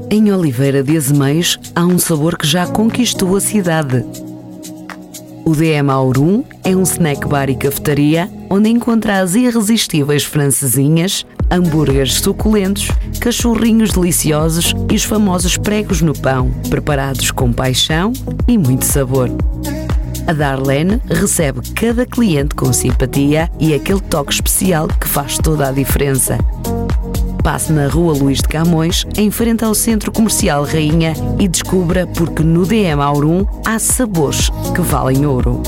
Em Oliveira de Azeméis há um sabor que já conquistou a cidade. O DM Aurum é um snack bar e cafetaria onde encontra as irresistíveis francesinhas, hambúrgueres suculentos, cachorrinhos deliciosos e os famosos pregos no pão, preparados com paixão e muito sabor. A Darlene recebe cada cliente com simpatia e aquele toque especial que faz toda a diferença. Passe na Rua Luís de Camões, em frente ao Centro Comercial Rainha, e descubra porque no DM Aurum há sabores que valem ouro.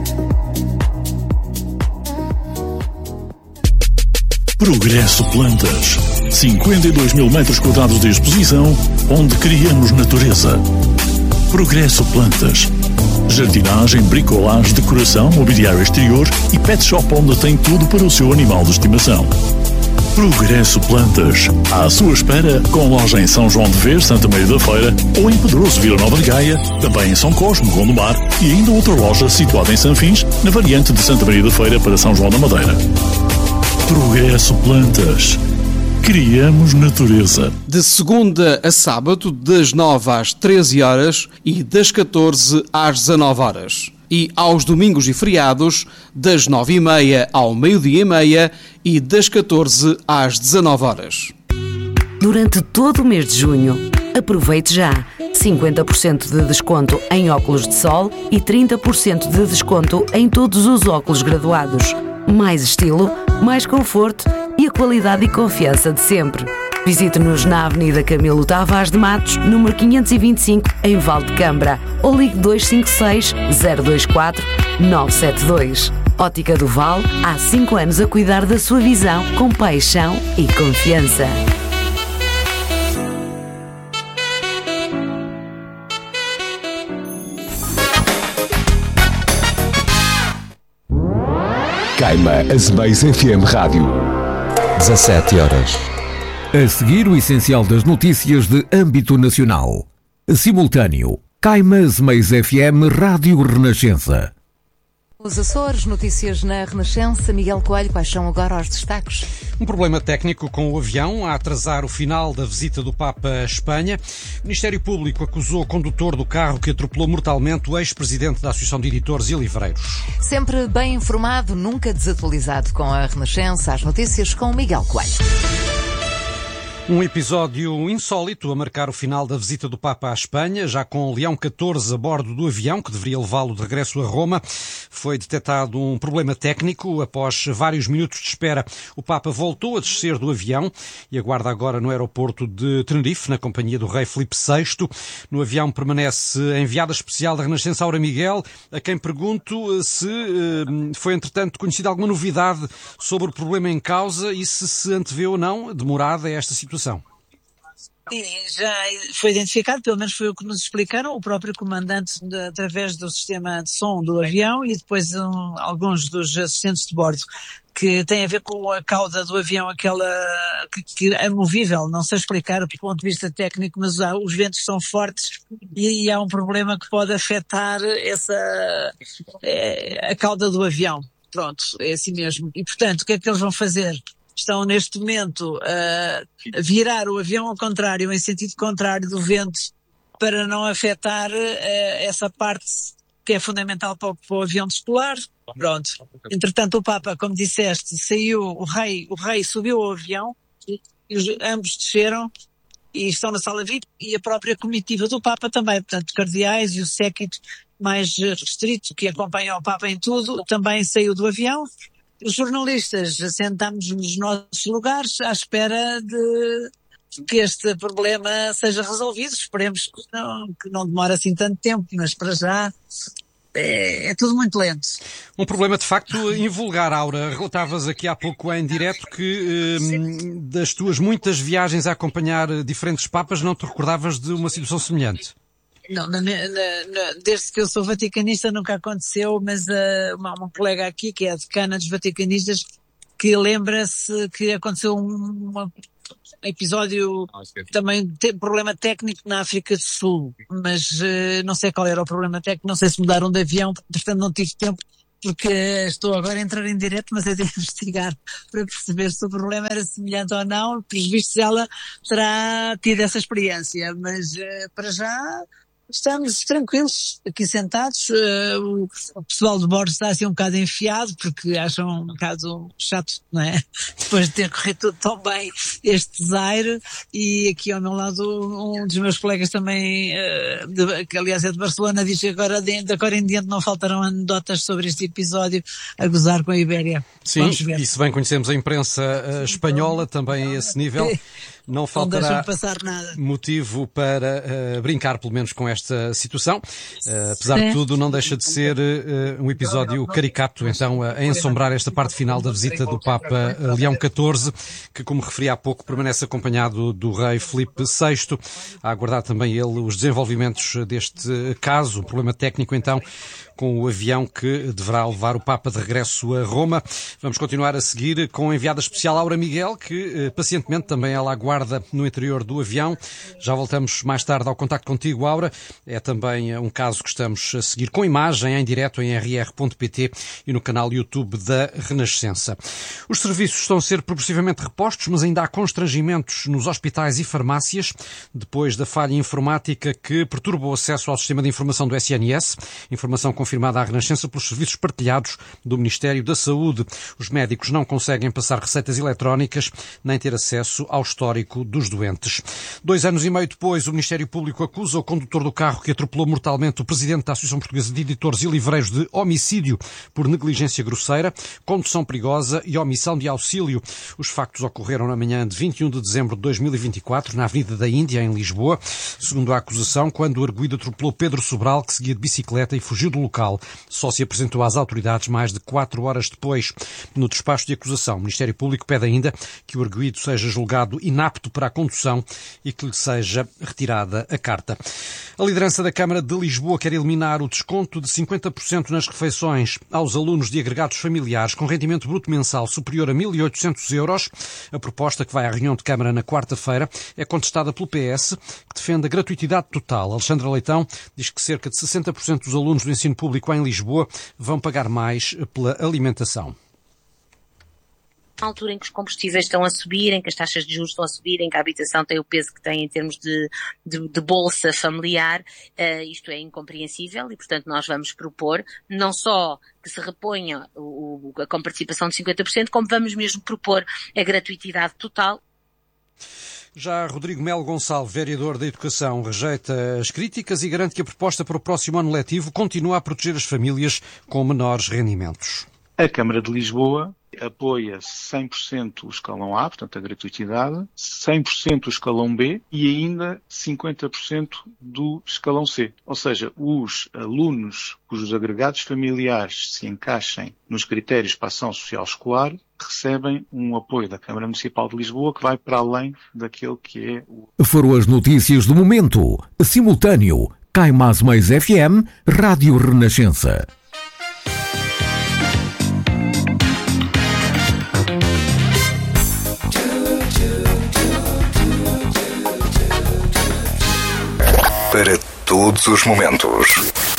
Progresso Plantas. 52 mil metros quadrados de exposição, onde criamos natureza. Progresso Plantas. Jardinagem, bricolagem, decoração, mobiliário exterior e pet shop onde tem tudo para o seu animal de estimação. Progresso Plantas. À sua espera, com loja em São João de Ver, Santa Maria da Feira, ou em Pedroso, Vila Nova de Gaia, também em São Cosme, Gondomar, e ainda outra loja situada em Sanfins, na variante de Santa Maria da Feira para São João da Madeira. Progresso Plantas. Criamos natureza. De segunda a sábado, das 9 às 13 horas e das 14 às 19 horas. E aos domingos e feriados, das 9h30 ao meio-dia e meia e das 14 às 19 horas. Durante todo o mês de junho, aproveite já 50% de desconto em óculos de sol e 30% de desconto em todos os óculos graduados. Mais estilo, mais conforto e a qualidade e confiança de sempre. Visite-nos na Avenida Camilo Tavares de Matos, número 525, em Valdecambra, ou ligue 256 024 972. Ótica do Val, há 5 anos a cuidar da sua visão com paixão e confiança. Caima Azeméis FM Rádio. 17 horas. A seguir, o essencial das notícias de âmbito nacional. Simultâneo. Caima Azeméis FM Rádio Renascença. Os Açores, notícias na Renascença. Miguel Coelho, quais são agora os destaques? Um problema técnico com o avião a atrasar o final da visita do Papa à Espanha. O Ministério Público acusou o condutor do carro que atropelou mortalmente o ex-presidente da Associação de Editores e Livreiros. Sempre bem informado, nunca desatualizado com a Renascença. As notícias com Miguel Coelho. Um episódio insólito a marcar o final da visita do Papa à Espanha, já com Leão XIV a bordo do avião que deveria levá-lo de regresso a Roma. Foi detectado um problema técnico. Após vários minutos de espera, o Papa voltou a descer do avião e aguarda agora no aeroporto de Tenerife, na companhia do rei Filipe VI. No avião permanece a enviada especial da Renascença, Aura Miguel, a quem pergunto se foi, entretanto, conhecida alguma novidade sobre o problema em causa e se antevê ou não demorada esta situação. Sim, já foi identificado, pelo menos foi o que nos explicaram, o próprio comandante através do sistema de som do avião e depois alguns dos assistentes de bordo, que tem a ver com a cauda do avião, aquela que é movível, não sei explicar do ponto de vista técnico, mas os ventos são fortes e há um problema que pode afetar a cauda do avião. Pronto, é assim mesmo. E portanto, o que é que eles vão fazer? Estão neste momento a virar o avião ao contrário, em sentido contrário do vento, para não afetar essa parte que é fundamental para o avião descolar. Pronto. Entretanto, o Papa, como disseste, saiu, o rei subiu ao avião, e ambos desceram e estão na sala VIP, e a própria comitiva do Papa também, portanto, cardeais e o séquito mais restrito que acompanha o Papa em tudo, também saiu do avião. Os jornalistas sentámos nos nossos lugares à espera de que este problema seja resolvido. Esperemos que não demore assim tanto tempo, mas para já é tudo muito lento. Um problema de facto invulgar, Aura. Relatavas aqui há pouco em direto que das tuas muitas viagens a acompanhar diferentes papas não te recordavas de uma situação semelhante. Não, desde que eu sou vaticanista nunca aconteceu, mas uma colega aqui, que é a decana dos vaticanistas, que lembra-se que aconteceu um episódio também de problema técnico na África do Sul, mas não sei qual era o problema técnico, não sei se mudaram de avião, portanto não tive tempo porque estou agora a entrar em direto, mas é de investigar para perceber se o problema era semelhante ou não. Pelos vistos ela terá tido essa experiência, mas para já estamos tranquilos aqui sentados. O pessoal de bordo está assim um bocado enfiado, porque acham um bocado chato, não é? Depois de ter corrido tudo tão bem este desaire. E aqui ao meu lado um dos meus colegas também, que aliás é de Barcelona, diz que agora em diante não faltarão anedotas sobre este episódio, a gozar com a Ibéria. Sim, e se bem conhecemos a imprensa espanhola, também a esse nível, não faltará motivo para brincar pelo menos com esta situação. Apesar de tudo, não deixa de ser um episódio caricato, então, a ensombrar esta parte final da visita do Papa Leão XIV, que, como referi há pouco, permanece acompanhado do rei Filipe VI, a aguardar também ele os desenvolvimentos deste caso, um problema técnico, então, com o avião que deverá levar o Papa de regresso a Roma. Vamos continuar a seguir com a enviada especial Aura Miguel, que pacientemente também ela aguarda no interior do avião. Já voltamos mais tarde ao contacto contigo, Aura. É também um caso que estamos a seguir com imagem em direto em rr.pt e no canal YouTube da Renascença. Os serviços estão a ser progressivamente repostos, mas ainda há constrangimentos nos hospitais e farmácias, depois da falha informática que perturba o acesso ao sistema de informação do SNS, informação confirmada à Renascença pelos serviços partilhados do Ministério da Saúde. Os médicos não conseguem passar receitas eletrónicas nem ter acesso ao histórico dos doentes. 2 anos e meio depois, o Ministério Público acusa o condutor do carro que atropelou mortalmente o presidente da Associação Portuguesa de Editores e Livreiros de homicídio por negligência grosseira, condução perigosa e omissão de auxílio. Os factos ocorreram na manhã de 21 de dezembro de 2024, na Avenida da Índia, em Lisboa, segundo a acusação, quando o arguido atropelou Pedro Sobral, que seguia de bicicleta e fugiu do local. Só se apresentou às autoridades mais de 4 horas depois. No despacho de acusação, o Ministério Público pede ainda que o arguido seja julgado inapto para a condução e que lhe seja retirada a carta. A liderança da Câmara de Lisboa quer eliminar o desconto de 50% nas refeições aos alunos de agregados familiares com rendimento bruto mensal superior a 1.800 euros. A proposta, que vai à reunião de Câmara na quarta-feira, é contestada pelo PS, que defende a gratuitidade total. Alexandra Leitão diz que cerca de 60% dos alunos do ensino público em Lisboa vão pagar mais pela alimentação. Na altura em que os combustíveis estão a subir, em que as taxas de juros estão a subir, em que a habitação tem o peso que tem em termos de bolsa familiar, isto é incompreensível e, portanto, nós vamos propor não só que se reponha a comparticipação de 50%, como vamos mesmo propor a gratuitidade total. Já Rodrigo Melo Gonçalves, vereador da Educação, rejeita as críticas e garante que a proposta para o próximo ano letivo continua a proteger as famílias com menores rendimentos. A Câmara de Lisboa apoia 100% o escalão A, portanto a gratuitidade, 100% o escalão B e ainda 50% do escalão C. Ou seja, os alunos cujos agregados familiares se encaixem nos critérios para a ação social escolar recebem um apoio da Câmara Municipal de Lisboa que vai para além daquele que é o... Foram as notícias do momento. Simultâneo. Caimás Mais FM, Rádio Renascença. Para todos os momentos.